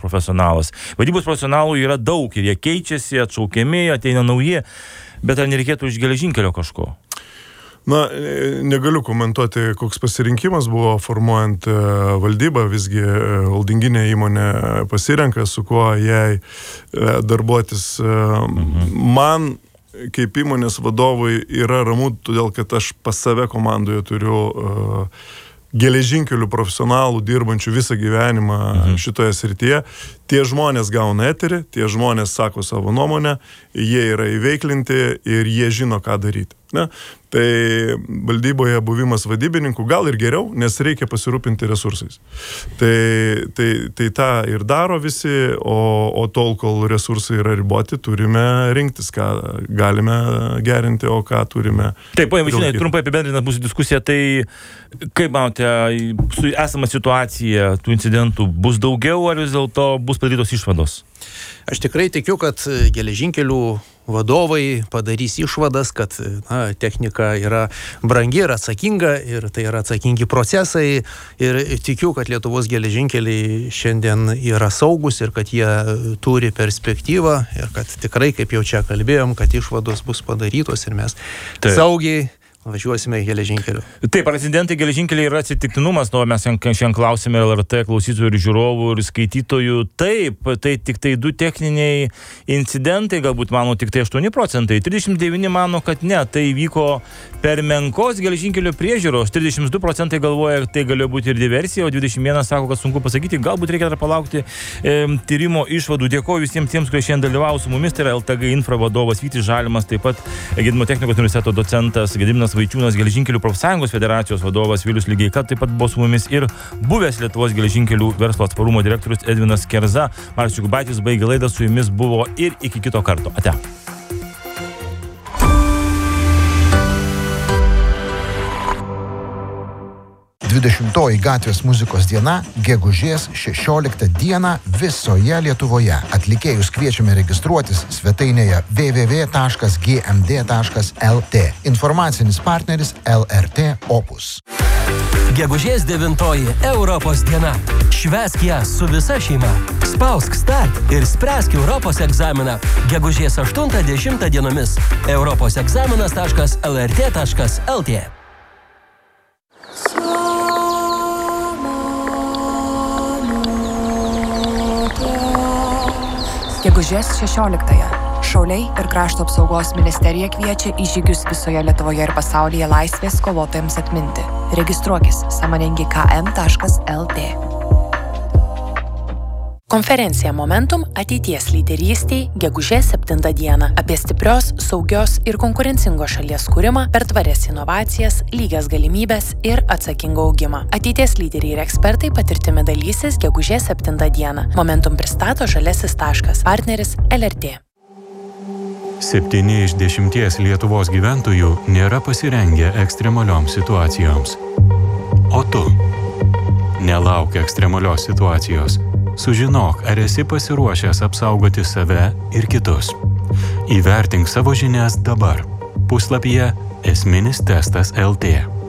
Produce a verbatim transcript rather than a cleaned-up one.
profesionalas. Vadybos profesionalų yra daug ir jie keičiasi, atšaukiami, ateina nauji, bet ar nereikėtų iš geležinkelio kažko? Na, negaliu komentuoti, koks pasirinkimas buvo formuojant valdybą, visgi holdinginė įmonė pasirenka, su kuo jai darbuotis. Mhm. Man, kaip įmonės vadovui, yra ramu, todėl kad aš pas save komandoje turiu uh, geležinkelių profesionalų, dirbančių visą gyvenimą mhm. šitoje srityje. Tie žmonės gauna eterį, tie žmonės sako savo nuomonę, jie yra įveiklinti ir jie žino, ką daryti. Ne? Tai valdyboje buvimas vadybininkų gal ir geriau, nes reikia pasirūpinti resursais. Tai, tai, tai tą ir daro visi, o, o tol, kol resursai yra riboti, turime rinktis, ką galime gerinti, o ką turime... Taip, poje Vaičiūnai, trumpai apibendrinant mūsų diskusiją, tai kaip manote, su esama situacija tų incidentų bus daugiau, ar vis dėlto bus padarytos išvados? Aš tikrai tikiu, kad geležinkelių vadovai padarys išvadas, kad na, technika yra brangi ir atsakinga ir tai yra atsakingi procesai ir tikiu, kad Lietuvos geležinkeliai šiandien yra saugus ir kad jie turi perspektyvą ir kad tikrai, kaip jau čia kalbėjom, kad išvados bus padarytos ir mes Taip. saugiai važiuosime geležinkeliu. Taip, ar incidentai geležinkeliai yra atsitiktinumas, nu, mes šiandien klausime L R T klausytojų ir žiūrovų ir skaitytojų. Taip, tai tik tai du techniniai incidentai, galbūt mano tik tai aštuoni procentai, trisdešimt devyni mano, kad ne, tai vyko per menkos geležinkelio priežiūros, trisdešimt du procentai galvoja, tai galėjo būti ir diversija, o dvidešimt vienas sako, kad sunku pasakyti, galbūt reikia dar palaukti e, tyrimo išvadų. Dėkoju visiems tiems, kurie šiandien dalyvavo su mumis, tai yra L T G Infra vadovas Vytis Žalimas, taip pat Gedimino technikos universiteto docentas Gediminas Vaičiūnas, Geležinkelių profsąjungos federacijos vadovas Vilius Ligeika, taip pat buvo su mumis ir buvęs Lietuvos geležinkelių verslo atsparumo direktorius Edvinas Kerza. Marius Jokubaitis baigė laidą, su jumis buvo ir iki kito karto. Ate. dvidešimtoji gatvės muzikos diena gegužės šešioliktą dieną visoje Lietuvoje. Atlikėjus kviečiame registruotis svetainėje w w w taškas g m d taškas l t. Informacinis partneris L R T Opus. Gegužės devintoji Europos diena. Švęsk ją su visa šeima. Spausk start ir spręsk Europos egzaminą. Gegužės aštuntą dešimtą dienomis. europos egzaminas taškas l r t taškas l t. Gegužės šešioliktąją. Šauliai ir Krašto apsaugos ministerija kviečia į žygius visoje Lietuvoje ir pasaulyje laisvės kovotojams atminti. Registruokis sąmoningi k m taškas l t. Konferencija Momentum ateities lyderystei gegužės septintą dieną apie stiprios, saugios ir konkurencingos šalies kūrimą per tvarias inovacijas, lygias galimybės ir atsakingą augimą. Ateities lyderiai ir ekspertai patirtimi dalysis gegužės septintą dieną. Momentum pristato Žaliasis taškas, partneris L R T. Septyni iš dešimties Lietuvos gyventojų nėra pasirengę ekstremalioms situacijoms. O tu? Nelauk ekstremalios situacijos. Sužinok, ar esi pasiruošęs apsaugoti save ir kitus. Įvertink savo žinias dabar. Puslapyje esminis testas L T.